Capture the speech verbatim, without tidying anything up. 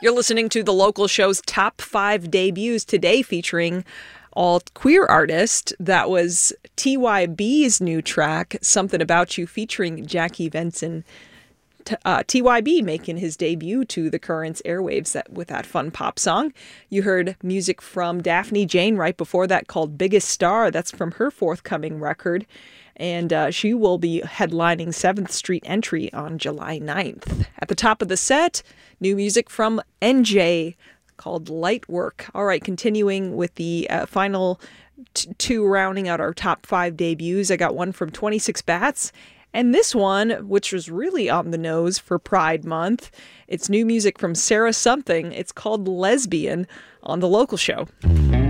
You're listening to The Local Show's top five debuts today, featuring all queer artist. That was T Y B's new track, Something About You, featuring Jackie Venson. T- uh, T Y B making his debut to the Currents airwaves that, with that fun pop song. You heard music from Daphne Jane right before that called Biggest Star. That's from her forthcoming record. And uh, she will be headlining seventh Street Entry on July ninth. At the top of the set, new music from N J called Light Work. All right, continuing with the uh, final t- two rounding out our top five debuts. I got one from twenty-six Bats. And this one, which was really on the nose for Pride Month, it's new music from Sarah Something. It's called Lesbian on The Local Show.